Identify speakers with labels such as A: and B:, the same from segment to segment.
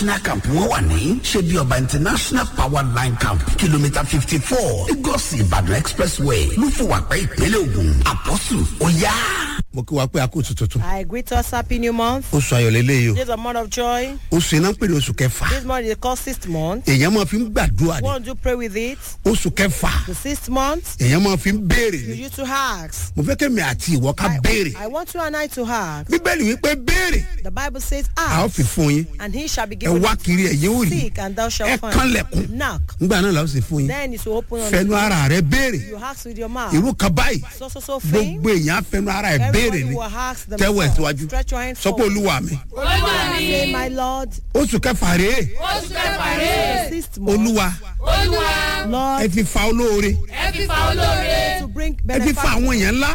A: international camp wọ́n wà ní ṣebí ọba international power line camp kìlómítà 54 Lagos Ìbàdàn expressway lúfùwàpẹ́ ìpínlẹ̀ Ògùn Apostle Oya.
B: mo kí wa pé a kò tuntun.
C: I greet us happy new month.
B: oṣù ayọ̀ lélẹ́yìí o.
C: This is a month of joy.
B: oṣù iná ń pè ní oṣù kẹfà.
C: This month is called 6th month.
B: èèyàn máa fi ń gbàdúrà
C: You
B: ni.
C: want to pray with it?
B: oṣù kẹfà.
C: The 6th month,
B: èèyàn máa fi ń béèrè
C: you
B: ni.
C: used to ask.
B: mo fẹ́ kẹ́mi àti ìwọ ká béèrè.
C: I want you and I to ask.
B: bíbélì wípé béèrè.
C: The Bible says
B: a ó
C: ask,
B: fi fún yín.
C: and he shall be
B: ẹ
C: given.
B: wá kiri ẹ̀yin ò rí.
C: Seek, and thou
B: ẹ
C: shalt find.
B: kànlẹ̀kùn.
C: Knock,
B: nígbà náà la ó sì fún yín.
C: then it will open on
B: fẹnu
C: you.
B: ara rẹ béèrè.
C: You ask with your mouth.
B: irú kan báyìí.
C: So thing.
B: gbogbo èèyàn á fẹnu ara ẹ béèrè
C: Everybody
B: ni.
C: will ask
B: tẹ́wọ̀ ẹ̀
C: themselves.
B: síwájú.
C: Stretch your hands
B: sọ pé
C: forward.
B: olúwa mi.
C: Say, my Lord,
B: oṣù kẹfà rèé.
C: the 6th month,
B: olúwa
C: Lord,
B: ẹ fi fa olóore.
C: to bring
B: ẹ fi fa
C: benefit
B: àwọn èèyàn ńlá.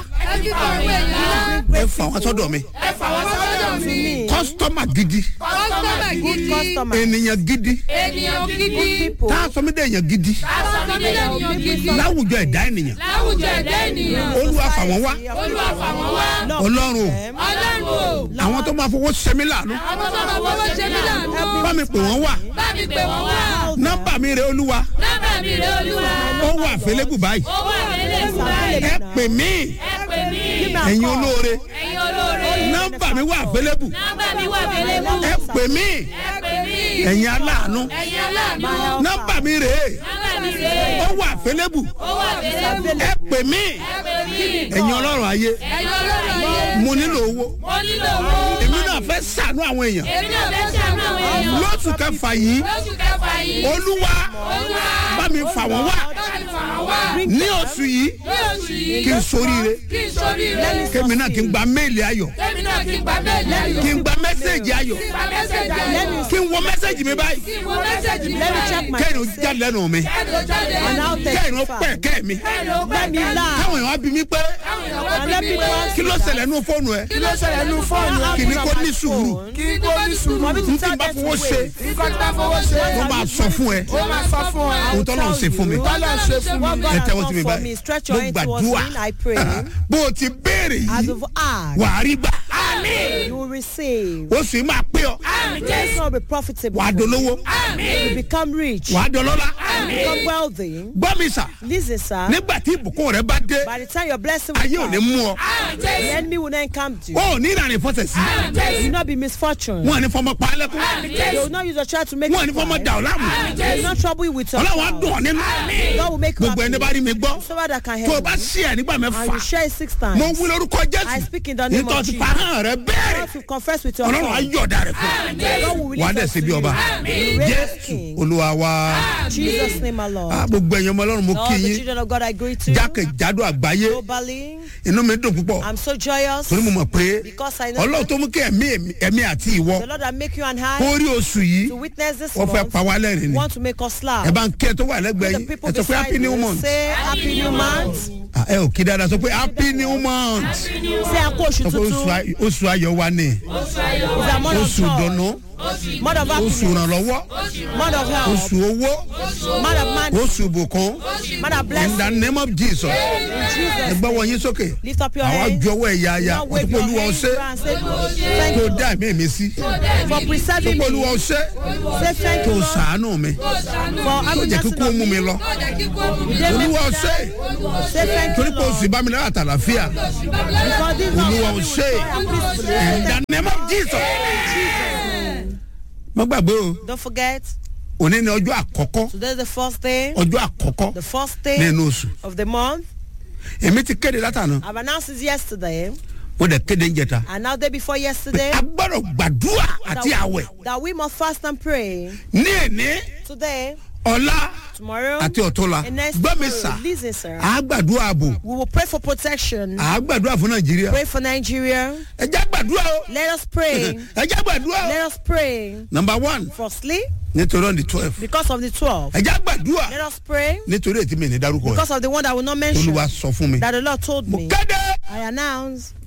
B: ẹ fa àwọn sọ́dọ̀ mi.
C: to me.
B: kọ́sítọ́mà gidi.
C: Good customer,
B: ènìyàn gidi.
C: good people,
B: tá a sọ mí dé èèyàn gidi. láwùjọ ẹ̀dá ènìyàn. olúwa fà wọ́n wá.
C: Lord,
B: ọlọ́run o.
C: them.
B: àwọn tó máa fowó ṣe mí láàánú. bá mi pè wọ́n wá. nọ́mbà mi rè olúwa. ó wà fẹlẹ́gù báyìí. ẹ pè mí. ẹ̀yin olóore. nọ́mbà mi wà fẹlẹ́gù. ẹ pè mí. ẹ̀yin aláàánú. nọ́mbà mi rè ó wà fẹlẹ́gù. ẹ pè mí. ẹ̀yin ọlọ́run ayé. mo nílò owó. èmi náà fẹ́ ṣàánú àwọn èèyàn. lóṣù kẹfà yìí olúwa bá mi fà wọ́n wá ní oṣù yìí kí n ṣoríire kémi náà kí n gba méèlì ayọ̀ kí n gba mẹ́sẹ̀gì ayọ̀ kí n wọ mẹ́sẹ̀gì mi báyìí kẹ́hìn ó jáde lẹ́nu mi kẹ́hìn ó pẹ̀ kẹ́ mi
C: Let me laugh.
B: káwọn èèyàn á bí mi pé
C: And let people ask
B: kí ló ṣẹlẹ̀ nínú fóònù ẹ kí ni kò ní sùúrù n tí n bá fowó ṣe tó bá sọ fún ẹ ohun tó náà ṣe fún mi ẹ tẹ́wọ́ sí mi báyìí mo gbàdúrà bó o ti béèrè
C: as
B: yìí
C: of ask,
B: wà á rí gbà
C: you will receive.
B: oṣù yìí máa pé ọ
C: It's not be profitable.
B: wà á dolówó
C: You become rich.
B: wà á dọlọ́lá
C: Become wealthy.
B: gbọ́ mi sà
C: Listen, sir.
B: nígbà tí ìbùkún rẹ bá dé
C: By the time your blessing will
B: ayé ò ní
C: come,
B: mú ọ
C: the enemy will then come to you.
B: ó ní ìrànlẹ́ fọ́sẹ̀ sí
C: It will not be misfortune.
B: wọn ní fọmọ pa á lẹ́kún
C: They will not use your child to make
B: wọn
C: you
B: ní fọmọ
C: cry.
B: dà ọ láàmú
C: They will not trouble you with your
B: ọlọ́wọ́n á dùn ọ
C: child.
B: nínú
C: God will make you
B: gbogbo ẹni bá
C: happy.
B: rí mi gbọ́
C: So that can
B: tó o
C: help
B: bá
C: you.
B: ṣí ẹ nígbà
C: And
B: mẹ́fà
C: you share it 6
B: mo
C: times.
B: wí lórúkọ
C: I
B: Jésù
C: speak in the name of
B: nítorí
C: Jesus.
B: fahàn rẹ bẹ́ẹ̀rẹ̀
C: If you confess with your
B: ọlọ́run á
C: tongue,
B: yọ̀ọ̀dà rẹ fún
C: God will
B: ọ wà á dẹ̀
C: release
B: ṣe bí
C: unto
B: ọba
C: you. You reign as
B: Jésù
C: king.
B: olúwa wa
C: In Jesus' name, my Lord.
B: gbogbo ẹ̀yin ọmọ ọlọ́run mo
C: All
B: kí
C: the
B: yín
C: children of God, I greet you.
B: jákèjádò àgbáyé
C: Globally,
B: inú mi dùn púpọ̀
C: I'm so joyous
B: torí mo mọ̀ pé
C: because I know
B: ọlọ́run
C: that
B: tó mú kí ẹ̀mí àti ìwọ
C: the Lord that make you and
B: kó
C: I
B: rí oṣù yìí
C: to witness this
B: wọ́n fẹ́
C: month
B: pa wá lẹ́rìn ni
C: want to make us laugh.
B: ẹ bá ń kí ẹ tó wà lẹ́gbẹ̀ẹ́
C: The
B: yín
C: people
B: ẹ sọ pé
C: beside
B: happy new
C: you
B: month
C: say happy new month.
B: ẹ ò kí dáadáa sọ pé happy new month
C: Say a kú oṣù
B: sọ pé
C: tuntun.
B: oṣù ayọ̀ wa ni
C: It's a month of
B: oṣù dùnnú
C: joy. Month of
B: oṣù
C: happiness.
B: ìrànlọ́wọ́
C: Month of help.
B: oṣù owó
C: Month of money.
B: oṣù ìbùkún
C: Month of
B: in the
C: blessing.
B: name of Jesus
C: In
B: ẹ
C: Jesus'
B: gbọ́
C: name.
B: wọ̀nyí sókè
C: Lift up your
B: àwa
C: hands.
B: jọ̀wọ́ ẹ̀yà ayà
C: Now
B: wọ́n
C: wave
B: tó pé
C: your
B: olúwa
C: hands
B: ọ̀sẹ̀
C: and say, thank
B: tó
C: you
B: dá ẹ̀mí mi sí
C: for preserving
B: tó pé olúwa
C: me.
B: ọ̀sẹ̀
C: Say thank
B: tó
C: you, Lord,
B: ṣàánú mi
C: for
B: tó
C: having
B: jẹ́
C: mercy
B: kíkú
C: on
B: mú mi
C: me.
B: lọ
C: You didn't make
B: olúwa
C: me
B: ọ̀sẹ̀
C: die. Say thank you,
B: torí pé oṣù
C: Lord,
B: ìbámilẹ̀ àtàlàfíà
C: because this is
B: olúwa
C: how we
B: ọ̀sẹ̀
C: will joy and peacefully.
B: in the name of Jesus má gbàgbé o
C: Don't forget,
B: òní ni ọjọ́ àkọ́kọ́
C: today is the first day,
B: ọjọ́ àkọ́kọ́
C: the first day
B: nínú oṣù
C: of the month.
B: èmi ti kéde látàná
C: I've announced it yesterday,
B: mo dẹ̀ kéde ń jẹta
C: and now day before yesterday,
B: a gbọ́dọ̀ gbàdúrà àti àwẹ̀
C: that we must fast and pray.
B: ní èní
C: Today,
B: ọ̀la
C: tomorrow,
B: àti ọ̀túnla
C: and next
B: gbọ́ mi
C: tomorrow.
B: sà
C: Listen, sir.
B: á gbàdúrà ààbò
C: We will pray for protection.
B: á gbàdúrà fún Nàìjíríà
C: Pray for Nigeria.
B: ẹ já gbàdúrà o
C: Let us pray.
B: ẹ já gbàdúrà o
C: Let us pray.
B: number one
C: Firstly,
B: nítorí on the 12
C: because of the 12.
B: ẹ já gbàdúrà
C: Let us pray
B: nítorí ètí mi ní dárúkọ ẹ
C: because of the one that I will not mention.
B: Olúwa sọ fún mi
C: That the Lord told
B: mo
C: me.
B: kéde
C: I announce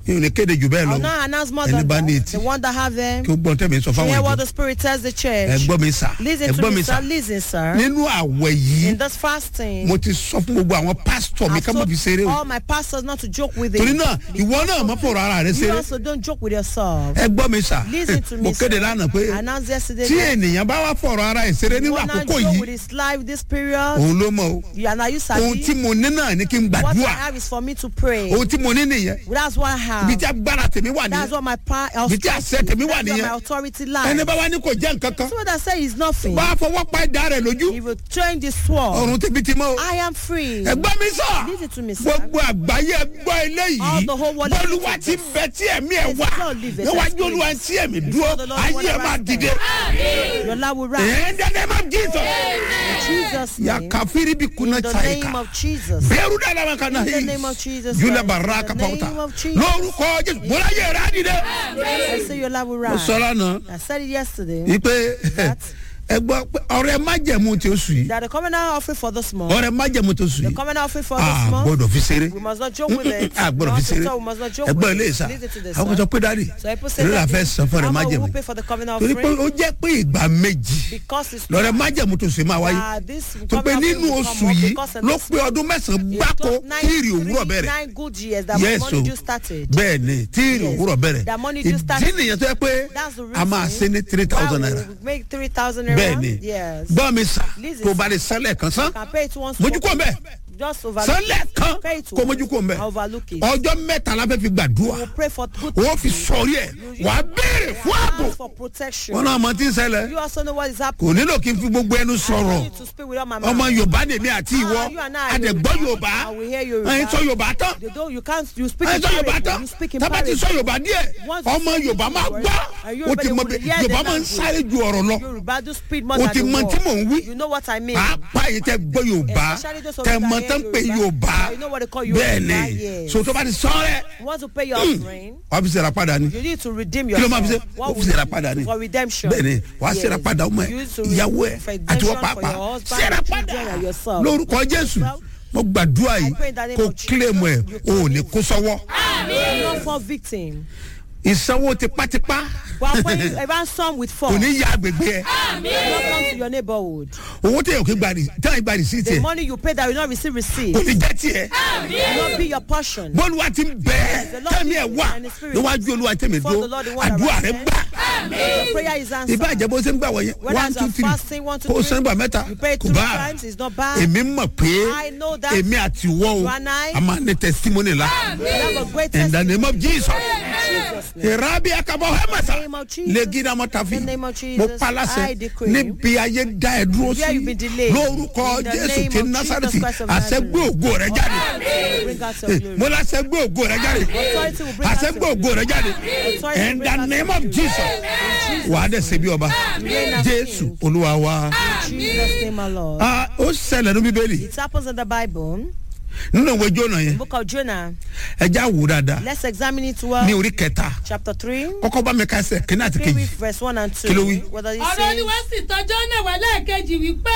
B: yóò ní kéde jù bẹ́ẹ̀
C: I'll
B: lọ
C: not announce more
B: ẹni
C: than
B: bá ní
C: that.
B: etí
C: The one that have them.
B: kí ó gbọ́n tẹ̀mí sọ fáwọn
C: Hear what
B: ìjọ
C: the Spirit tells the
B: ẹ
C: church.
B: gbọ́ mi sà ẹ
C: Listen to
B: gbọ́ mi
C: me,
B: sà
C: sir. Listen, sir.
B: nínú àwẹ̀ yìí
C: In this fasting,
B: mo ti sọ fún gbogbo àwọn pásítọ̀ mi
C: I've
B: ká má
C: told
B: fi ṣeré o
C: all my pastors not to joke with it.
B: torí náà ìwọ náà má fọ̀rọ̀ ara rẹ
C: You
B: ṣeré
C: also don't joke with yourself.
B: ẹ gbọ́ mi sà
C: Listen to me,
B: mo kéde
C: sir.
B: lánàá pé
C: I announced yesterday
B: tí
C: that
B: ènìyàn bá wá fọ̀rọ̀ ara ẹ̀ ṣeré nínú
C: you wanna
B: àkókò
C: joke with
B: yìí
C: his life this period.
B: òun ló mọ̀ o
C: And are you
B: ohun tí
C: sabi?
B: mo ní náà ni kí n
C: What I
B: gbàdúrà
C: have is for me to pray.
B: ohun tí mo ní nìyẹn
C: That's what I
B: ibi tí
C: have.
B: agbára tèmi wà
C: That's
B: nìyẹn
C: what my power.
B: ibi tí àṣẹ tèmi wà
C: That's where my
B: nìyẹn
C: authority
B: ẹni
C: lies.
B: bá wá ní kò jẹ́ nǹkan kan
C: So what I say is nothing.
B: bá a fọwọ́ pa ẹ̀dá rẹ̀ lójú
C: He will train the sword.
B: ọ̀run tèmi ti mọ́ o
C: I am free.
B: ẹgbẹ́ mi sọ
C: Listen to me, sir.
B: gbogbo àgbáyé gbọ́
C: All
B: eléyìí
C: the whole world
B: bọ́lúwa
C: listen
B: ti
C: to
B: bẹ tí ẹ̀mí ẹ̀
C: Yes,
B: wá
C: Lord, live it,
B: níwájú
C: yes,
B: olúwa tí ẹ̀mí dúró
C: the Lord,
B: ayé
C: what
B: ẹ̀
C: I
B: máa
C: rise
B: dìde
C: Your love will rise.
B: in the name of Jesus
C: In Jesus' name.
B: yakafiri bi kuna
C: In the name
B: taika
C: of Jesus.
B: bẹ́ẹ̀rù dára wọn kan náà
C: In the name of Jesus
B: júlẹ̀
C: Christ.
B: bàrà
C: In the
B: kápáwọ́tà
C: name of Jesus.
B: lórúkọ jésù bọ́lá yẹ̀ rà dìde.
C: I say your love will
B: mo
C: rise.
B: sọ lánàá
C: I said it yesterday.
B: wípé ẹ gbọ́ pé ọ̀rẹ́ májẹ̀mú tí ó sùn yìí
C: That the covenant offering for this month.
B: ọ̀rẹ́ májẹ̀mú tó sùn
C: The
B: yìí
C: covenant offering for
B: a
C: this month.
B: gbọ́dọ̀ fi ṣeré
C: We must not joke with it.
B: a gbọ́dọ̀ fi ṣeré
C: We must not joke
B: ẹgbẹ́
C: with
B: ilé
C: it.
B: ìsà
C: Listen to this.
B: àwọn
C: sir.
B: sọ pé dáàdì
C: So people say
B: lórí
C: that
B: àfẹ́ sọ fún ọ̀rẹ́
C: how much
B: májẹ̀mú
C: will pay for the covenant
B: torí pé
C: offering?
B: ó jẹ́ pé ìgbà méjì
C: Because it's
B: lọ́rẹ́ májẹ̀mú tó sùn máa wáyé
C: this
B: tó pé
C: covenant
B: nínú
C: offering will
B: oṣù
C: come up
B: yìí
C: because of
B: ló
C: this
B: pé ọdún mẹ́sàn-án gbáko tí ìrì òwúrọ̀ bẹ̀rẹ̀
C: 9 good years that
B: Yes,
C: money
B: o.
C: just started.
B: bẹ́ẹ̀ ni tí ìrì
C: Yes.
B: òwúrọ̀ bẹ̀rẹ̀
C: That money just
B: ìdí
C: started.
B: nìyẹn tó yẹ pé
C: That's the
B: a máa ṣe ní 3,000 naira
C: We make 3,000 naira.
B: bẹ́ẹ̀ ni
C: Yes.
B: gbọ́ mi sà
C: Listen,
B: tó bá lè sẹ́lẹ̀ kan sán
C: Can pay it once.
B: mójú kò mbẹ́
C: Just overlook
B: sẹ́lẹ̀
C: it.
B: kan
C: Pay it
B: kó mójú kò mbẹ́
C: overlook it.
B: ọjọ́ mẹ́ta la fẹ́ fi gbàdúrà
C: We'll pray for good
B: wọ́n fi
C: things.
B: sọ̀rí ẹ̀ wà á béèrè fún ààbò
C: Ask for protection.
B: wọn náà mọ tí ń ṣẹlẹ̀
C: You also know what is happening.
B: kò nílò kí n fi gbogbo ẹnu
C: I
B: sọ̀rọ̀
C: need to speak with all my
B: ọmọ
C: mouth.
B: yorùbá lèmi àti ìwọ
C: You and I are
B: àdẹ̀gbọ́
C: Yoruba.
B: yorùbá
C: I will hear Yoruba.
B: ẹ̀yin sọ yorùbá tán
C: You don't. You can't. You speak
B: ẹ̀yin
C: in
B: sọ yorùbá
C: parable.
B: tán
C: You speak in
B: tábà ti sọ
C: parable.
B: yorùbá díẹ̀
C: Once you
B: ọmọ
C: say
B: yorùbá
C: this
B: máa
C: word,
B: gbọ́
C: and
B: ó ti mọ
C: Yoruba,
B: bí
C: they will hear
B: yorùbá
C: the
B: máa ń
C: language.
B: sáré ju ọ̀rọ̀ lọ
C: Yoruba do speed more
B: o
C: than
B: ti
C: the
B: mọ tí mò ń wí
C: word. You know what I mean.
B: pàápàá yìí tẹ gbọ́ yorùbá
C: Especially those of
B: tẹ
C: you that
B: mọ
C: hear
B: tán pé yorùbá
C: You know what they call Yoruba.
B: bẹ́ẹ̀ ni
C: Yes.
B: so tó bá ti sọ rẹ̀
C: You want to pay your offering.
B: wàá fi ṣẹlẹ̀ padà ni
C: You need to redeem
B: kí ló máa fi ṣe
C: yourself.
B: ó
C: What
B: fi
C: will
B: ṣẹlẹ̀
C: you
B: padà ni
C: for redemption?
B: bẹ́ẹ̀ ni wàá
C: Yes.
B: ṣẹlẹ̀ padà ọmọ ẹ̀
C: You need to
B: ìyàwó ẹ̀
C: for
B: àti
C: redemption
B: wọ́n
C: for
B: pàápàá
C: your husband,
B: ṣẹlẹ̀
C: your
B: padà
C: children, and yourself.
B: lórúkọ jésù mo gbàdúrà yìí
C: I pray in the name
B: kó
C: of Jesus.
B: kílèmù ẹ̀ o ò ní kó sọ́wọ́
C: You not for victim.
B: ìsanwó tipátipá
C: But when you ransom with
B: kò
C: force,
B: ní yá agbègbè ẹ̀
C: you not come to your neighborhood.
B: owó tẹ̀yọ̀ kí gbàdí tẹ̀yọ̀ gbàdí sí
C: The
B: tiẹ̀
C: money you pay that will not receive receipt.
B: kò ní jẹ́ tiẹ̀
C: Will not be your portion.
B: bọ́ọ̀lù wa ti ń bẹ́ẹ̀
C: The Lord
B: tẹ̀mí ẹ̀ wà
C: and the Spirit.
B: níwájú olúwa tẹ̀mí
C: Before
B: dúró
C: the Lord, the one that
B: àdúrà rẹ̀
C: represents.
B: gbà
C: Your prayer is answered.
B: ìbá àjẹbó ṣe ń gbà wọ̀nyẹn
C: Whether
B: 1
C: it's
B: 2
C: a
B: 3
C: fasting, 1, 2,
B: kó
C: 3,
B: sẹ́ńgbà mẹ́ta
C: you pay
B: kò
C: 3
B: bá
C: times, it's not bad.
B: èmi mọ̀ pé
C: I know that.
B: èmi àti ìwọ o
C: You and I.
B: a máa ní testimony la
C: You have a great
B: in the
C: testimony.
B: name of Jesus.
C: Jesus' name.
B: Ìrábí akabọ̀ hẹ́mẹ̀sà
C: In the name of Jesus.
B: lẹ́gídà mọ́tàfí
C: In the name of Jesus,
B: mo palasẹ̀
C: I decree.
B: níbi ayé dá ẹ dúró
C: Where
B: sí
C: you've been delayed.
B: lórúkọ
C: In the
B: Jésù
C: name
B: ti
C: of
B: Násárẹ́tì
C: Jesus Christ of
B: àṣẹgbé
C: Nazareth.
B: ògo rẹ jáde
C: Bring out your glory.
B: mo lásẹgbé ògo rẹ jáde
C: Authority will bring out
B: àṣẹgbé
C: your
B: ògo rẹ jáde
C: Authority will
B: in
C: bring
B: the
C: out
B: name
C: your
B: of
C: glory.
B: Jesus wàá dẹ̀ ṣe bí ọba
C: Reign as
B: Jésù
C: king.
B: Olúwa wa.
C: In Jesus' name, my Lord.
B: Ó ṣẹlẹ̀ ní bíbélì
C: It happens in the Bible.
B: nínú ìwé Jónà yẹn
C: Book of Jonah.
B: ẹja wò dáadáa
C: Let's examine it
B: ní
C: well.
B: orí kẹta
C: Chapter 3.
B: kọ́kọ́ bá mi ká ẹsẹ̀ kíní àti
C: Read
B: kejì
C: verse 1 and 2.
B: Kí ló wí?
C: What does it
D: ọ̀rọ̀
C: say?
D: olúwa sì tọ́jọ́ náà wá lẹ́ẹ̀kejì wípé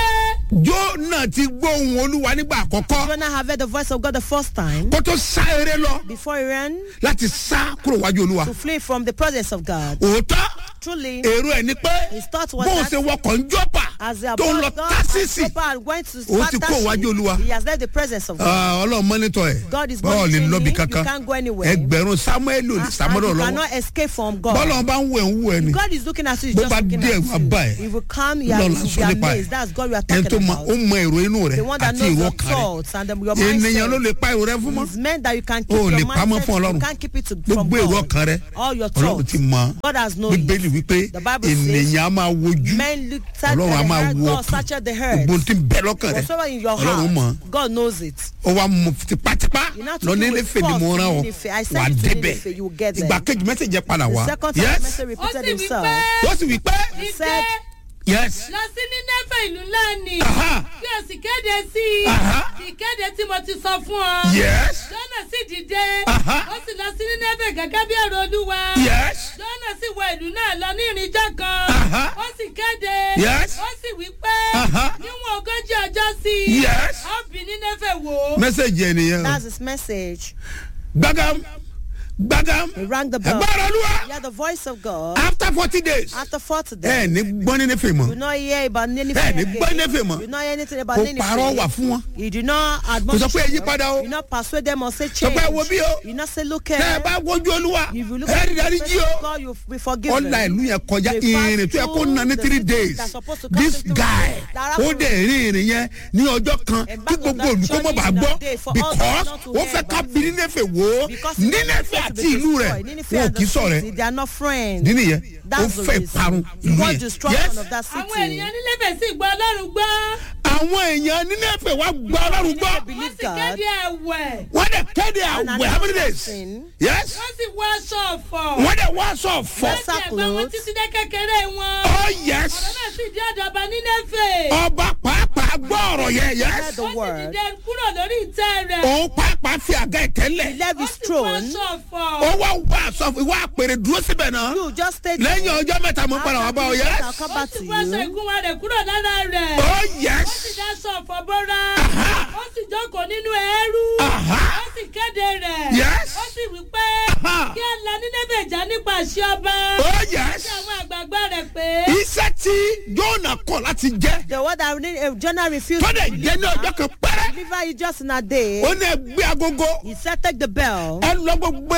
B: Jónà ti gbóhùn Olúwa nígbà àkọ́kọ́
C: Jonah have heard the voice of God the first time
B: kó tó sá eré lọ
C: before he ran
B: láti sá kúrò wájú Olúwa
C: to flee from the presence of God.
B: òótọ́
C: Truly,
B: èrò ẹ̀ ni pé
C: his thought was
B: bóun
C: that
B: ṣe wọkọ̀ ń jọ́pà
C: as they
B: tó ń lọ
C: about
B: Tásísì
C: went to
B: Ó ti kó wájú Olúwa.
C: he has left the presence of God.
B: Ọlọ́run mọ́nítọ̀ ẹ̀
C: God is
B: bọ́ọ̀ lè
C: monitoring
B: lọ́bi
C: you. You
B: kankan
C: can't go anywhere.
B: ẹgbẹ̀rún Samuel ò lè
C: And
B: sàmọ́dọ̀
C: you
B: lọ́wọ́
C: cannot escape from God.
B: bọ́ọ̀lù bá ń wẹ̀ ń wù ẹ́ ni
C: God is looking at you, he's
B: Bó
C: just
B: bá
C: looking
B: dé
C: at
B: ẹ̀wọ̀n bá ẹ̀.
C: you. He will come, you
B: Lọ́la
C: will
B: sọ
C: be
B: nípa ẹ̀.
C: amazed. That's God we are
B: ẹni tó
C: talking
B: mọ
C: about.
B: ó mọ èrò inú rẹ
C: The one that
B: àti
C: knows
B: èrò
C: your
B: ọkàn rẹ
C: thoughts and your
B: ènìyàn ló
C: mindset.
B: lè pa èrò rẹ fún mọ́
C: It's meant that you can keep
B: O lè
C: your
B: pamọ́ fún
C: mindset.
B: Ọlọ́run.
C: You can't keep it from
B: gbogbo èrò
C: God.
B: ọkàn rẹ
C: All your
B: Ọlọ́run
C: thoughts.
B: ti mọ
C: God has known
B: Bíbélì
C: it.
B: wípé
C: The Bible says,
B: ènìyàn á máa wojú
C: Men look at
B: Ọlọ́run á
C: the
B: máa
C: heart,
B: wo
C: God
B: ọkàn
C: searches the heart.
B: gbogbo tí ń bẹ lọ́kàn rẹ
C: Whatsoever in your
B: Ọlọ́run mọ̀
C: heart, God knows it.
B: ó wá mú tipátipá
C: You know to
B: lọ
C: do
B: ní
C: with
B: Néfè ni mo
C: force,
B: rán ọ
C: Nínéfè. I
B: wà
C: send you to
B: débẹ̀
C: Nínéfè, you will get there.
B: ìgbà kejì mẹ́sẹ̀jì padà
C: The
B: wá
C: second time
B: yes
C: Message
D: ó
C: repeated
D: sì wí
C: himself.
D: pé
B: ó sì wí pé
D: dídé
C: said,
B: yes
D: lọ sí Nínéfè ìlú ńlá ni
B: Aha.
D: kí o sì kéde sí i
B: Aha.
D: ìkéde tí mo ti sọ fún ọ.
B: yes
D: Jónà sì dìde
B: Aha.
D: ó sì lọ sí Nínéfè gẹ́gẹ́ bí ọ̀rọ̀ Olúwa.
B: yes
D: Jónà sì wọ ìlú náà lọ ní ìrìnjọ́ kan.
B: Aha.
D: Ó sì kéde.
B: Yes.
D: Ó sì wí pé
B: Aha.
D: níwọ̀n 40 ọjọ́ sí i.
B: Yes.
D: Ó bí Nínéfè wò.
B: mẹ́sẹ̀jì ènìyàn
C: that's his message.
B: gbàgàm gbàgàm.
C: He rang the bell.
B: ẹgbẹ́ olúwa.
C: Hear the voice of God.
B: after 40 days.
C: After 40 days.
B: ní gbọ́n ní nífẹ̀ẹ́ mọ́.
C: You not hear about Nineveh.
B: ní gbọ́n nífẹ̀ẹ́ mọ́.
C: You not hear anything about
B: kò
C: Nineveh.
B: parọ́ wà fún wọn.
C: You do not
B: kò
C: admonish
B: sọ pé ẹ yí
C: them.
B: padà o.
C: You not persuade them or say
B: sọ
C: change.
B: pé ẹ wo bí o.
C: You not say look
B: tẹ́ ẹ
C: here.
B: bá wojú olúwa.
C: If you look
B: ẹ
C: at
B: rí darí jí o.
C: God, you'll be forgiven.
B: ọ̀la ìlú yẹn kọjá ìrìn tó yẹ kó na ní 3 days. This guy ó dẹ̀ rí ìrìn yẹn ní ọjọ́ kan kí gbogbo olùkọ́ mọ̀ bá gbọ́ because ó fẹ́ ká bí nínéfè wò ó nínéfè àti ìlú rẹ̀ wọn ò kì í sọ̀rẹ́
C: They are not friends.
B: nínú yẹn ó
C: That's the
B: fẹ́
C: reason.
B: parun
C: You
B: ìlú
C: want
B: yẹn
C: destruction of that
D: àwọn
C: city.
D: ènìyàn nílẹ̀fẹ̀ sì gbọ́ ọlọ́run gbọ́.
B: àwọn èèyàn nínéfè wá gba ọlọ́run gbọ́
D: wọ́n
C: Believe
D: sì
C: God.
D: kéde ẹ̀wẹ̀.
B: wọ́n dẹ̀ kéde
C: And
B: àwẹ̀ how many days
C: announcing.
B: yes
D: wọ́n sì wọ aṣọ ọ̀fọ̀.
B: wọ́n dẹ̀ wá sọ fọ́
D: láti ẹ̀gbọ́n wọn títí dé kékeré wọn.
B: oh yes
D: ọ̀rọ̀ náà sì di ọ̀dọ̀ba nílẹ̀fẹ̀.
B: ọba pàápàá gbọ́ ọ̀rọ̀ yẹn yes
C: The
D: ó sì
C: word.
D: dìde kúrò lórí ìtẹ́ rẹ̀.
B: òun pàápàá fi àga ìtẹ́lẹ̀
C: Left
D: ó
C: his
D: sì wọ
C: throne.
D: aṣọ ọ̀fọ̀.
B: ó wá wá aṣọ ìwà àpèrè dúró síbẹ̀ náà
C: You just stay
B: lẹ́yìn ọjọ́ mẹ́ta mo padà wá bá ọ yẹ.
C: I'll come
D: ó
C: back
D: sì
C: to
D: wọ aṣọ
C: you.
D: ìgúnwà rẹ̀ kúrò lára rẹ̀.
B: oh
D: ó sì
B: yes
D: dá aṣọ ọ̀fọ̀ bọ́ra.
B: Aha.
D: ó sì jókòó nínú ẹrú.
B: Aha.
D: ó sì kéde rẹ̀.
B: Yes.
D: ó sì wí pé
B: Aha.
D: kí ẹ la nílẹ̀fẹ̀ já nípa àṣẹ ọba.
B: oh yes
D: sí àwọn àgbààgbà rẹ̀ pé.
B: iṣẹ́ tí Jónà kọ̀ láti jẹ́
C: The word that Jonah refused
B: tó
C: to
B: dẹ̀ jẹ́ ní ọjọ́ kan pẹ́rẹ́
C: deliver you just in a day.
B: ó ní ẹgbẹ́ agogo
C: He said, take the bell.
B: ẹ lọ gbogbo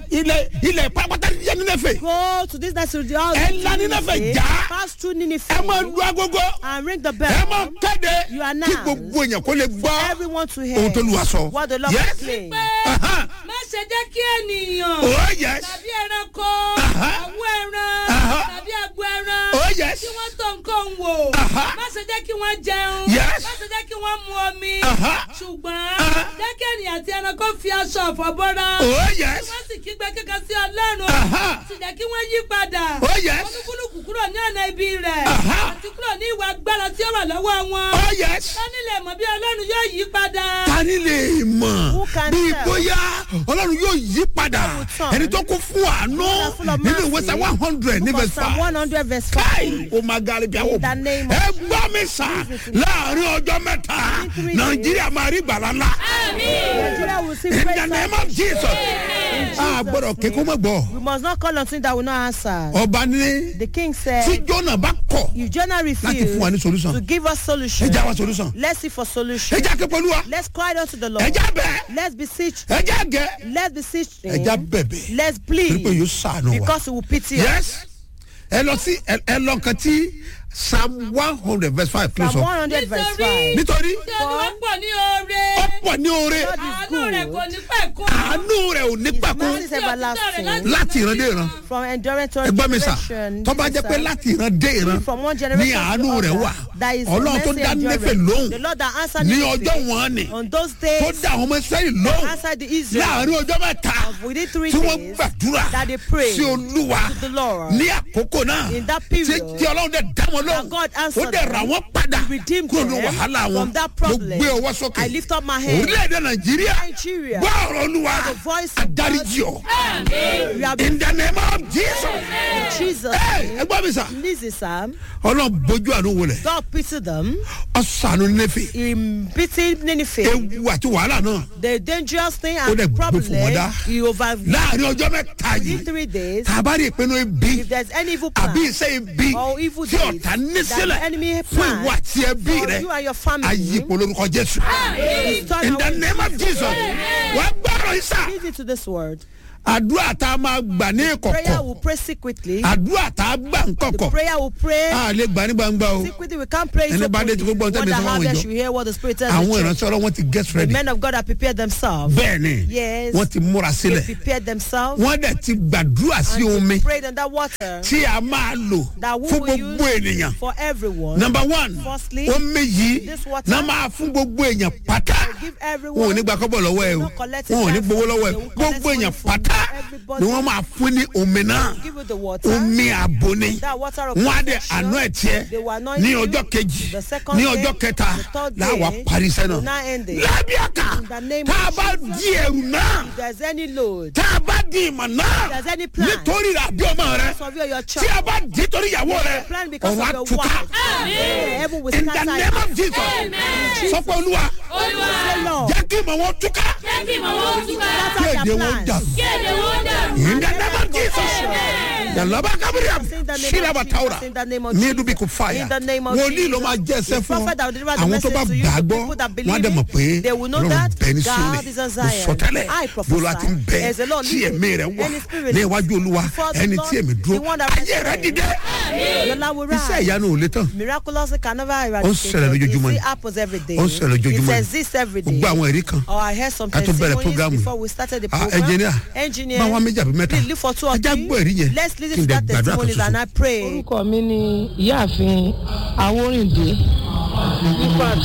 B: ilẹ̀ pátápátá yẹ Nínéfè
C: Go to this next to the house.
B: ẹ la Nínéfè já
C: Pass through
B: ẹ
C: Nineveh
B: máa lu agogo
C: and ring the
B: ẹ
C: bell.
B: máa kéde
C: You
B: kí
C: announce
B: gbogbo èèyàn kó lè gbọ́
C: everyone to
B: ohun
C: hear
B: tó lu aṣọ
C: what the Lord
B: yes
C: is saying.
B: Aha.
D: má ṣe jẹ́ kí ènìyàn.
B: oh yes
D: tàbí ẹranko.
B: Aha.
D: àwọ̀ ẹran.
B: Aha.
D: tàbí agbo ẹran.
B: oh yes
D: kí wọ́n tó nǹkan wò.
B: Aha.
D: má ṣe jẹ́ kí wọ́n jẹun.
B: Yes.
D: má ṣe jẹ́ kí wọ́n mu omi.
B: Aha.
D: ṣùgbọ́n
B: Aha.
D: jẹ́ kí ènìyàn àti ẹranko fi aṣọ ọ̀fọ̀ bọ́ra.
B: oh yes
D: kí wọ́n sì kígbe kíkan sí ọlọ́run.
B: Aha.
D: sì jẹ́ kí wọ́n yí padà.
B: oh yes
D: olúkúlùkù kúrò ní ọ̀nà ibi rẹ̀.
B: Aha.
D: àti kúrò ní ìwà agbára tí ó wà lọ́wọ́ wọn.
B: oh yes.
D: sani lè mọ̀ bí ọlọ́run yóò yí padà.
B: tani lè mọ̀
C: Who can
B: bí
C: tell?
B: bóyá ọlọ́run yóò yí padà
C: turn.
B: ẹni tó kún fún àánú
C: full of
B: nínú ìwé
C: mercy.
B: Sáà 100 ní
C: Book of
B: verse
C: Psalm
B: 5
C: 100 verse 5.
B: káì o máa gari bí àwọn
C: In the name of
B: ẹ gbọ́ mi sà láàrin ọjọ́ mẹ́ta
C: In 3 days.
B: Nàìjíríà máa rí gbàlá ńlá
C: Nigeria will see
B: in
C: great
B: the name
C: signs.
B: of Jesus a gbọ́dọ̀ kékeré mọ́ gbọ́
C: We must not call on things that will not answer.
B: ọba ní
C: The king
B: tí
C: said,
B: Jónà bá kọ̀
C: if Jonah
B: láti fún wa ní
C: refused
B: solution
C: to give us solution,
B: ẹ já wa solution
C: let's see for solution.
B: ẹ já képolúwa
C: Let's cry out to the
B: ẹ
C: Lord.
B: já bẹ́ẹ̀
C: Let's beseech.
B: ẹ já gẹ́
C: Let's beseech
B: ẹ já
C: him.
B: bẹ̀bẹ̀
C: Let's
B: torí pé
C: plead
B: yóò sànù wa.
C: because he will pity us.
B: Yes. ẹ lọ sí ẹ lọ kan tí Psalm 100 verse 5 kí ló
C: Psalm
B: sọ
C: 100 verse
D: Nítorí-
C: 5.
B: nítorí
D: tí olúwa pọ̀ ní oore.
B: ó pọ̀ ní oore
C: God is
D: àánú rẹ̀
C: good.
D: kò ní pẹ̀kun.
B: àánú rẹ̀ ò ní
C: His
B: pẹ̀kun
C: mercy is everlasting.
B: láti ìran dé ìran
C: From endurance to
B: ẹ gbọ́ mi sà
C: generation.
B: tó bá jẹ́ pé láti ìran dé ìran
C: From one
B: ní
C: generation
B: àánú
C: to
B: rẹ̀
C: other,
B: wà
C: that is
B: Ọlọ́run tó
C: mercy
B: dá
C: and
B: Néfè
C: endurance.
B: lóhùn
C: The Lord that answered
B: ní
C: Néfè
B: ọjọ́ wọn ni
C: on those
B: tó
C: days
B: dá àwọn ọmọ Ísírẹ́lì lóhùn
C: answered the Israel
B: láàrin ọjọ́ mẹ́ta
C: within 3
B: tí wọ́n
C: days
B: gbàdúrà
C: that they prayed
B: sí Olúwa
C: to the Lord.
B: ní àkókò náà
C: In that
B: tí
C: period,
B: Ọlọ́run dẹ̀ dá wọn lóhùn
C: that God
B: ó
C: answered
B: dẹ̀ rà
C: them,
B: wọ́n padà
C: redeemed
B: kúrò ní
C: them
B: wàhálà wọn
C: from that
B: mo
C: problem.
B: gbé ọwọ́ sókè
C: I lift up my hand.
B: orílẹ̀-èdè Nàìjíríà
C: Nigeria.
B: gbọ́ ọ̀rọ̀ Olúwa
C: The voice of
B: àdáríjì ọ́
C: We have
B: in
C: been
B: the name of Jesus.
C: in Jesus'
B: Ẹ
C: name.
B: gbọ́ mi sà
C: Listen, Sam.
B: Ọlọ́run bójú àánú wọlé
C: God pity them.
B: ọ̀sánú Néfè
C: He beating Nineveh.
B: ewu àti wàhálà náà
C: The dangerous thing
B: Ó
C: and
B: dẹ̀
C: the
B: gbé
C: problem
B: fún wọn dá.
C: he over
B: láàrin ọjọ́ mẹ́ta
C: within
B: yìí
C: 3 days.
B: tàbá rí ìpinnu ibi
C: If there's any evil plan
B: àbí iṣẹ́ ibi
C: or evil
B: tí
C: deeds
B: ọ̀tá ní
C: that
B: sílẹ̀
C: the enemy
B: fún
C: plans
B: ìwọ àti ẹbí
C: for
B: rẹ
C: you and your family,
B: ayípo lórúkọ Jésù
C: it's turned
B: in the
C: away.
B: name of Jesus wàá gbọ́rọ̀ yìí sà
C: Listen to this word.
B: àdúrà tá a máa gbà ní
C: Prayer
B: ìkọ̀kọ̀
C: will pray secretly.
B: àdúrà tá a gbà ń
C: The
B: kọ̀kọ̀
C: prayer will pray
B: a lè gbà ní gbangba o
C: secretly. We can't pray
B: Ẹni bá dé tí
C: secretly.
B: gbogbo ohun tẹ́lẹ̀
C: What
B: sọ
C: the
B: fún àwọn
C: harvest
B: ìjọ.
C: you hear what the Spirit tells
B: àwọn
C: the church.
B: ìránṣẹ́ Ọlọ́run wọ́n ti get
C: The
B: ready
C: men of God have prepared themselves.
B: bẹ́ẹ̀ ni
C: Yes.
B: wọ́n ti múra
C: They
B: sílẹ̀
C: prepared themselves.
B: wọ́n dẹ̀ ti gbàdúrà sí
C: And
B: omi
C: they prayed on that water
B: tí a máa lò
C: that we
B: fún
C: will
B: gbogbo ènìyàn.
C: use for everyone.
B: Number one
C: Firstly,
B: omi yìí
C: this water
B: náà máa fún gbogbo èèyàn pátá
C: give
B: wọn ò
C: everyone.
B: ní gba kọ́bọ̀ lọ́wọ́ ẹ o
C: not collect
B: wọn ò ní
C: it
B: gbowó
C: from
B: lọ́wọ́ ẹ
C: you. They won't collect
B: gbogbo èèyàn
C: money from
B: pátá
C: everybody.
B: ni wọ́n máa fún ní omi náà
C: Give you the water.
B: omi àbò ni
C: That water of
B: wọ́n á dẹ̀
C: protection.
B: àná ẹ̀ tiẹ̀
C: They will anoint
B: ní
C: you.
B: ọjọ́ kejì
C: The second
B: ní
C: day,
B: ọjọ́ kẹta
C: the third day,
B: láwa parí iṣẹ́
C: will
B: náà
C: not end it.
B: lábíàkà
C: In the name
B: tá a
C: of
B: bá
C: Jesus.
B: di ẹrù náà
C: If there's any load,
B: tá a bá di ìmọ̀ náà
C: if there's any plan,
B: nítorí rẹ̀ àbí ọmọ rẹ̀
C: of your
B: tí
C: child,
B: a bá di torí ìyàwó rẹ̀
C: plan because
B: ọ̀rọ̀
C: of your
B: àtúkà
C: wife, heaven will
B: in the
C: scatter
B: name of
C: it.
B: Jesus sọ pé Olúwa
C: Say, Lord,
B: jẹ́ kí ìmọ̀ wọn túká kí
C: scatter
B: èdè
C: their
B: wọn
C: plans.
B: dàrú. In the name of Jesus. Yalaba Gabriel, Shilaba Taura, Medu be could fire.
C: In the name of
B: Wọ́n ní ló máa jẹ́ ẹsẹ̀ fún àwọn tó bá gbàgbọ́ wọ́n á dẹ̀ mọ̀ pé Ọlọ́run bẹ ní Síónì. Mo sọ tẹ́lẹ̀ bolo àti bẹ tí ẹ̀mí rẹ̀ wà ní iwájú Olúwa ẹni tí ẹ̀mí dúró ayé rẹ̀ dìde. Iṣẹ́ ìyanu ò lè tán.
C: Miraculous can never
B: Ó ń ṣẹlẹ̀ lójoojúmọ́ ni.
C: It happens every day.
B: Ó ń ṣẹlẹ̀ lójoojúmọ́
C: It
B: ni.
C: exists every day.
B: Gbogbo àwọn ẹ̀rí kan.
C: Oh, I heard some
B: Ká tó bẹ̀rẹ̀
C: testimonies
B: programu.
C: before we started the program.
B: Engineer, bá wa méjì àbí mẹ́ta.
C: Please look for 2 or
B: Ajá
C: 3.
B: gbọ́ ẹ̀rí yẹn.
C: Let's listen
B: Kí n
C: to
B: dẹ̀
C: that
B: gbàdúrà kan
C: testimonies and
B: ṣoṣo.
C: I pray.
E: Orúkọ mi ni ìyáàfin Awórìndé Ifat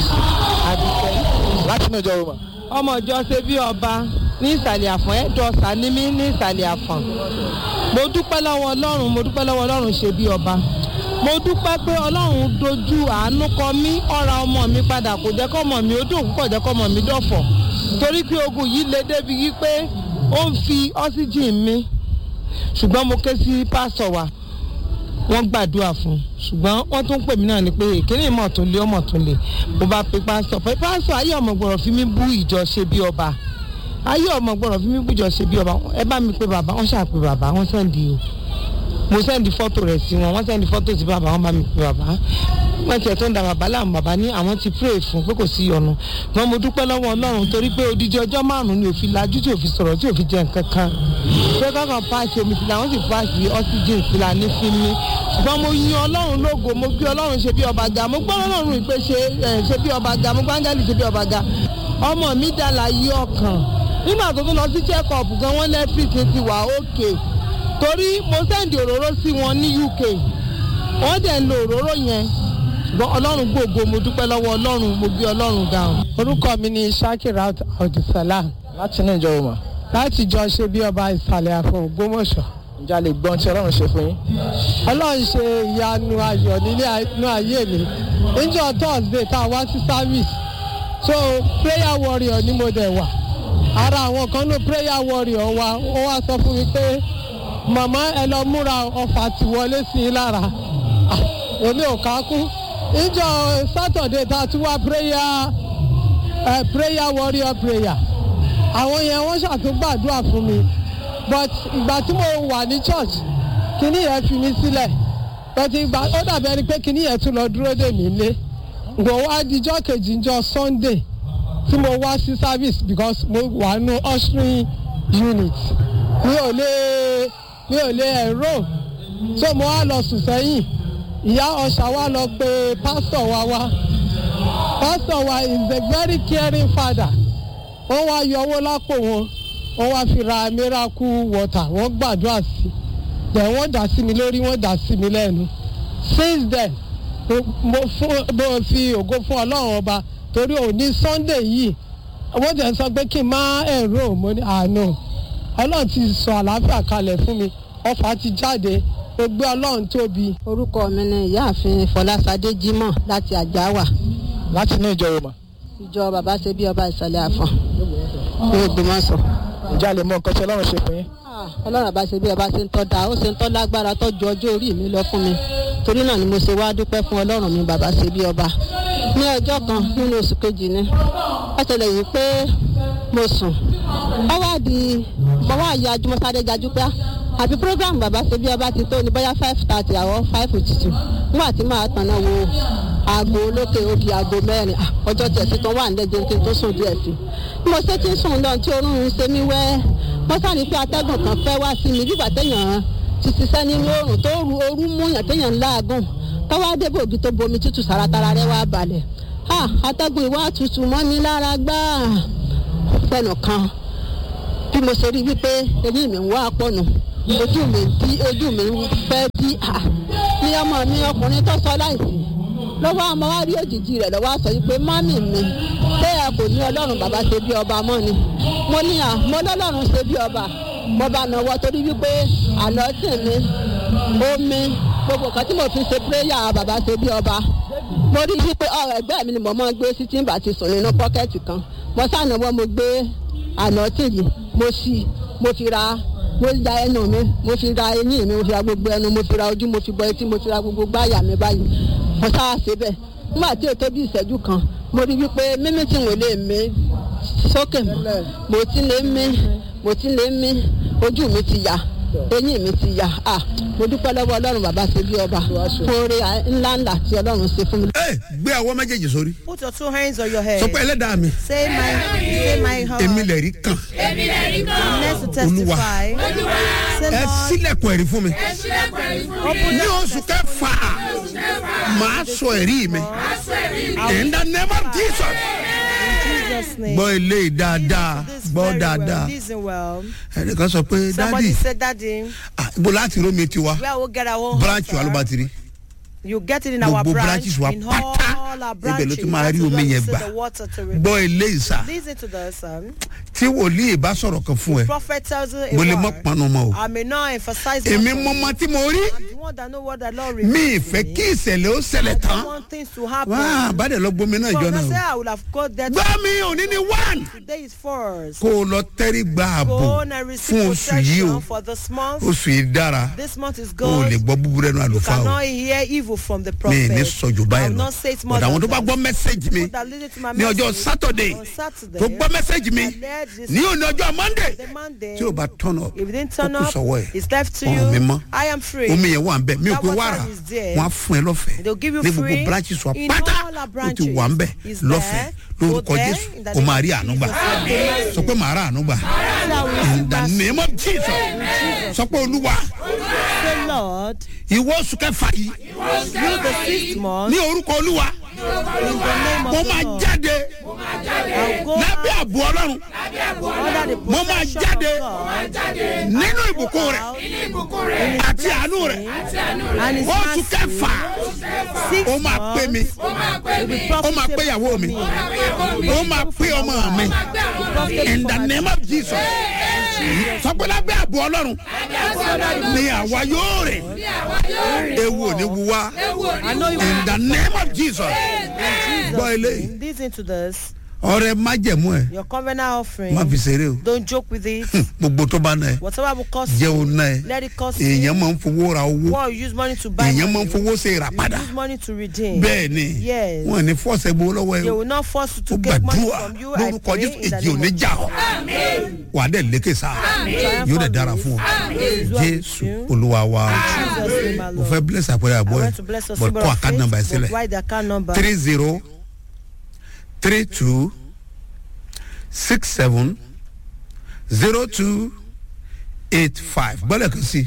E: Àdìsẹ́
F: láti inú ìjọ Roma.
E: ọmọ ìjọ ṣe bí ọba ní ìsàlẹ̀ àfọ̀n ẹ̀dọ́sà ní mí ní ìsàlẹ̀ àfọ̀n. Mo dúpẹ́ lọ́wọ́ Ọlọ́run ṣe bí ọba. Mo dúpẹ́ pé Ọlọ́run dojú àánú kọ mí ọ̀ra ọmọ mi padà kò jẹ́ kọ́mọ mi ó dùn kò jẹ́ kọ́mọ mi dọ̀fọ̀. Torí pé ogun yìí le débi wípé ó ń fi ọ́síjìn mi. Ṣùgbọ́n mo ké sí pásítọ̀ wa. Wọ́n gbàdúrà fún un ṣùgbọ́n wọ́n tún pè mí náà ni pé kíní ìmọ̀ tó lé ọmọ tó lè mo bá pe pásítọ̀ ayé ọmọ gbọ́dọ̀ fi mí bú ìjọ ṣe bí ọba ayé ọmọ gbọ́dọ̀ fi mí bú ìjọ ṣe bí ọba ẹ bá mi pe bàbá wọ́n ṣàpè bàbá wọ́n sẹ́ndì mo sẹ́ndì fọ́tò rẹ̀ sí wọn wọ́n sẹ́ndì fọ́tò sí bàbá wọ́n bá mi pe bàbá wọ́n tiẹ̀ tó ń da bàbá láàmú bàbá ní àwọn ti pray fún pé kò sí ọ̀nà wọn mo dúpẹ́ lọ́wọ́ Ọlọ́run torí pé odidi ọjọ́ 5 ni òfin lajú tí òfin sọ̀rọ̀ tí òfin jẹ nǹkan kan pé kọ́kàn páàsì omi sílá wọ́n sì páàsì oxygen sílá ní fínmi ṣùgbọ́n mo yin Ọlọ́run lógo mo gbé Ọlọ́run ṣe bí ọba ga mo gbọ́ Ọlọ́run ìpè ṣe bí ọba ga mo gbọ́ áńgẹ́lì ṣe bí ọba ga ọmọ mi dàlà yí ọkàn nígbà tó tún lọ sí check up gan wọ́n lẹ́pìtì ti wà òkè torí mo sẹ́ndì òróró sí wọn ní UK wọ́n dẹ̀ ń lo òróró yẹn Ọlọ́run gbogbo mo dúpẹ́ lọ́wọ́ Ọlọ́run mo gbé Ọlọ́run ga. Orúkọ mi ni Shakirat Abdulsalam
F: láti inú ìjọ Roma.
E: láti jọ ṣe bí ọba ìsàlẹ̀ àfọ̀n Ògbómọ̀ṣọ́.
F: Ǹjẹ́ a lè gbọ́n tí Ọlọ́run ṣe fún yín?
E: Ọlọ́run ṣe ìyanu ayọ̀ nínú ayé mi níjọ́ Thursday tá a wá sí service so prayer warrior ni mo dẹ̀ wà ara àwọn kan ló prayer warrior wa ó wá sọ fún mi pé màmá ẹ lọ múra ọfà tí wọlé sí i lára èmi ò ká kú níjọ́ Saturday tá a tún wá prayer warrior prayer àwọn yẹn wọ́n ṣàtúngbàdúrà fún mi but ìgbà tí mo wà ní church kíní yẹn fi mí sílẹ̀ but ìgbà ó dàbí ẹni pé kíní yẹn tún lọ dúró dè mí lé gbò wá dijọ́ kejì njọ́ Sunday tí mo wá sí service because mo wà nù ushering unit mi ò lè enroll so mo wá lọ sùn sẹ́yìn ìyá ọ̀ṣà wa lọ pé pastor wa is a very caring father wọ́n wá yọ owó lápò wọn wọ́n wá fi ra miracle water wọ́n gbàdúrà sí then wọ́n dà sí mi lórí wọ́n dà sí mi lẹ́nu since then mo fi ògo fún Ọlọ́run ọba torí òní Sunday yìí wọ́n jẹ́ sọ pé kí n má ẹ̀rọ mo ní àánú Ọlọ́run ti sọ àlàáfíà kalẹ̀ fún mi ọfà ti jáde mo gbé Ọlọ́run tóbi.
G: Orúkọ mi ni ìyáàfin Fọláṣadé Jímọ̀ láti Àjáwà.
F: Láti inú ìjọ Roma.
G: Ìjọ bàbá ṣe bí ọba ìsàlẹ̀ àfọ̀n ní Ògbómọ̀ṣọ́.
F: Ǹjẹ́ a lè mọ nǹkan tí Ọlọ́run ṣe fún yín?
G: Ọlọ́run àbá ṣe bí ọba ṣe ń tọ́ da ó ṣe ń tọ́ lágbára tó ju ọjọ́ orí mi lọ fún mi torí náà ni mo ṣe wá dúpẹ́ fún Ọlọ́run mi bàbá ṣe bí ọba. Ní ọjọ́ kan nínú oṣù kejì ni wọ́n ṣẹlẹ̀ yìí pé mo sùn ó wá di mo wá ya ajúmọ́sáré jajú pé àbí program bàbá ṣe bí ọba ti tó ní bóyá 5:30 àwọ̀ 5:52 nígbà tí màá tàn náà wo aago olókè ó di aago 4 ọjọ́ tí ẹ̀sìn tó wà ní lẹ́jẹ̀ kí n tó sùn díẹ̀ sí i mo ṣe tí ń sùn lọ tí oorun ń ṣe mí wẹ́ mo sáré pé atẹ́gùn kan fẹ́ wá sí mi nígbà téèyàn ti ṣiṣẹ́ nínú oòrùn tó ooru mú yàn téèyàn láàgùn tọ́wọ́ débògì tó bomi tútù sáratara rẹ̀ wá balẹ̀ atẹ́gùn ìwà tútù mọ́ mi lára gbáà fẹ́nu kan bí mo ṣe rí wípé eyín mi ń wá pọ̀nù ojú mi fẹ́ bí ní ọmọ mi ọkùnrin tó sọ láìsí lọ́wọ́ àmọ́ wá rí òjijì rẹ̀ lọ́wọ́ sọ wípé mọ́mì mi pé ẹ kò ní Ọlọ́run bàbá ṣe bí ọba mọ́ ni mo ní mo lọ́lọ́run ṣe bí ọba mo bá náwó torí wípé àlọ́ tì mí omi gbogbo kan tí mo fi ṣe pírẹ́yà bàbá ṣe bí ọba mo rí wípé ẹgbẹ́ mi ni mo máa gbé sí tí n bá ti sùn nínú pọ́kẹ́ẹ̀tì kan mo sànàwọ́ mo gbé àlọ́ tì yìí mo fi ra mo ya ẹnu mi mo fi ra eyín mi mo fi ra gbogbo ẹnu mo fi ra ojú mo fi bọ etí mo fi ra gbogbo gbáyà mi báyìí mo sáà ṣe bẹ́ẹ̀ nígbà tí ètò bí ìṣẹ́jú kan mo rí wípé mímí tí mo lè mí sókè mọ́ mo ti lè mí ojú mi ti yá eyín mi ti yá mo dúpẹ́ lọ́wọ́ ọlọ́run bàbá ṣe bí ọba fún oore ńláńlá tí ọlọ́run ṣe fún mi.
B: gbé àwọn méjèèjì sórí.
C: Put your 2 hands on your head.
B: sọ pé ẹlẹ́dàá mi.
C: Say my heart.
B: èmi lè rí kan.
C: I'm next to testify. Say
B: ẹ
C: Lord,
B: sílẹ̀kùn ẹ̀rí fún mi.
C: open
B: ní oṣù kẹfà màá sọ ẹ̀rí mi. in the name of Jesus.
C: Jesus' name.
B: gbọ́ ilé dáadáa
C: This
B: gbọ́
C: very well.
B: dáadáa.
C: Listen well.
B: ẹnìkan sọ pé
C: Somebody
B: dádì
C: said, Daddy,
B: ibo láti rómi tiwa
C: where we get our own
B: branch wa ló bá
C: house,
B: ti rí.
C: you get it in our
B: gbogbo
C: branch,
B: branches wa
C: in
B: pátá
C: all our
B: ibẹ̀ ló
C: branches.
B: ti máa
C: That
B: rí
C: is
B: omi
C: where we
B: yẹn
C: see
B: gbà.
C: the water to
B: gbọ́ ilé ìsà
C: Listen to the son.
B: tí wòlíì bá sọ̀rọ̀ kan fún ẹ
C: Prophet tells you a
B: mo lè mọ́
C: word.
B: panu mọ́ o.
C: I may not emphasize
B: èmi
C: much on
B: mọ́mọ́
C: it.
B: tí mo rí
C: I'm the one that know what the Lord
B: mi
C: reveals
B: ìfẹ́
C: to me.
B: kí ìṣẹ̀lẹ̀ ó ṣẹlẹ̀
C: I
B: tán.
C: don't want things to happen.
B: wá àbádẹ́ lọ gbomi náà
C: So
B: ìjọ
C: I
B: náà
C: say
B: o.
C: I will have got that.
B: gbọ́ mi òní ní one.
C: Today is first.
B: kó o lọ tẹ́rí gba
C: Go
B: ààbò
C: on and receive
B: fún oṣù yìí o.
C: protection for this month.
B: oṣù yìí dára
C: This month is
B: o ò lè
C: good.
B: gbọ́ búburú ẹnu
C: You
B: àlùfáà o.
C: cannot hear evil from the
B: mi
C: prophet.
B: ní sọjù
C: I
B: báyìí
C: will
B: lọ
C: not say it more
B: ọ̀dà àwọn tó
C: than
B: bá
C: that.
B: gbọ́ mẹ́sẹ̀gì mi
C: People that listen to my
B: ní ọjọ́
C: message
B: sátọ̀dé
C: on Saturday,
B: tó gbọ́ mẹ́sẹ̀gì mi
C: I led this
B: ní òní ọjọ́ mọ́ndé
C: the Monday.
B: tí o bá tọ́nà
C: If it didn't
B: ó
C: turn
B: kù
C: up,
B: sọ̀wọ́ ẹ̀
C: it's left to
B: ọ̀run mi
C: you.
B: mọ́
C: I am free.
B: omi yẹn wà ń bẹ̀ mi ò
C: That
B: pé
C: water
B: wàrà
C: is there.
B: wọ́n á fún ẹ lọ́fẹ̀ẹ́
C: They'll give you
B: ní gbogbo
C: free
B: branches wa
C: in
B: pátá
C: all our
B: ó ti
C: branches.
B: wà ń bẹ̀
C: It's
B: lọ́fẹ̀ẹ́
C: there.
B: lórúkọ
C: Go there
B: Jésù
C: in the
B: o
C: name
B: máa
C: of
B: rí àánú gbà
C: Jesus.
B: sọ pé màá rà àánú gbà in the name of Jesus sọ pé olúwa
C: Say, Lord,
B: ìwọ oṣù kẹfà yìí
C: you the 6th month,
B: ní orúkọ olúwa
C: in the name
B: mo
C: of
B: máa
C: the Lord,
B: jáde
C: I'll go
B: lábẹ́ àbò ọlọ́run
C: under the
B: mo máa
C: protection
B: jáde
C: of God
B: nínú ìbùkún rẹ̀
C: in His
B: àti àánú rẹ̀
C: blessing and His
B: oṣù
C: mercy.
B: kẹfà
C: 6
B: ó máa pè mí
C: months will be
B: ó máa pè
C: profitable
B: ìyàwó
C: for
B: mi
C: me.
B: ó máa pè ọmọ mi in the name of Jesus sọ pé lábẹ́ àbò ọlọ́run ni àwa yóò rìn ewu ò ní wu wá
C: I know you
B: in the name of Jesus gbọ́ eléyìí
C: will listen to this.
B: ọrẹ májẹ̀mú ẹ̀
C: Your covenant offering.
B: má fi ṣeré o
C: Don't joke with it.
B: gbogbo tó bá ná ẹ
C: Whatever will cost
B: jẹ́
C: you,
B: o ná ẹ
C: let it cost you.
B: èèyàn máa ń fowó ra owó
C: What you use money to buy,
B: èèyàn máa ń
C: money,
B: fowó ṣe ìràpadà
C: you use money to redeem.
B: bẹ́ẹ̀ ni
C: Yes.
B: wọ́n ní fọ́ọ̀sẹ̀ gbowó lọ́wọ́ ẹ
C: They
B: o
C: will not force you
B: ó
C: to get money
B: gbàdúrà
C: from you. I
B: lórúkọ
C: pray
B: Jésù
C: in the
B: èjì ò
C: name
B: ní
C: of
B: jà ọ́ wà á dẹ̀ lékè sá yóò dẹ̀ dára fún ọ Jésù Olúwa wa
C: Jesus name, my
B: mo
C: Lord.
B: fẹ́ bless àpẹẹrẹ
C: I
B: àbọ̀ ẹ̀
C: want to bless your
B: but
C: symbol
B: kọ́
C: of
B: àkáàdì nàmbà ẹ̀
C: faith, but
B: sílẹ̀
C: write the account number.
B: 3032670285 gbọ́dọ̀ kan sí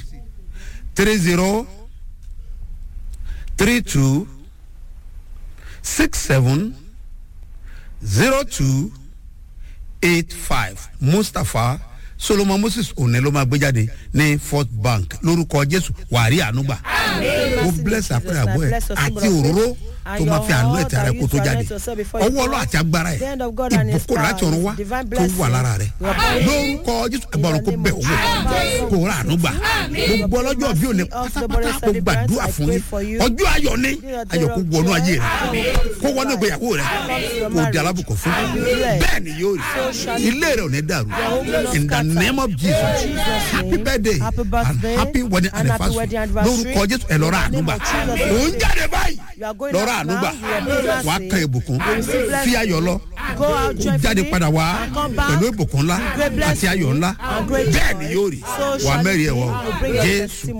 B: 3032670285 Mustapha Solomon Moses òní ló máa gbé jáde ní Fort Bank lórúkọ Jésù wàrí ànúgbà ó bless àpẹẹrẹ àbọ̀ ẹ̀ àti òróró tó máa fi àánú ẹ̀tẹ̀ rẹ kó tó jáde ọwọ́ ọlọ́ àti agbára ẹ̀ ìbùkún láti ọ̀run wá tó wà lára rẹ̀ lórúkọ Jésù ẹgbẹ̀rún kó bẹ̀ owó kó rà ànúgbà gbogbo ọlọ́jọ́ bí òní pátápátá kó gbàdúrà fún yín ọjọ́ ayọ̀ ni ayọ̀ kó wọnú ayé rẹ̀ kó wọnú ìgbéyàwó rẹ̀ kó di alábùkún fún bẹ́ẹ̀ ni yóò rí ilé rẹ̀ ò ní dàrú in the name of Jesus happy birthday and happy wedding anniversary lórúkọ Jésù ẹ̀ lọ́ra ànúgbà òun jáde báyìí lọ́ra ànúgbà wàá kàn ìbùkún fi ayọ̀ lọ kó jáde padà wá pẹ̀lú ìbùkún ńlá àti ayọ̀ ńlá bẹ́ẹ̀ ni yóò rí wàá mẹ́rin ẹ̀ wọ̀ Jésù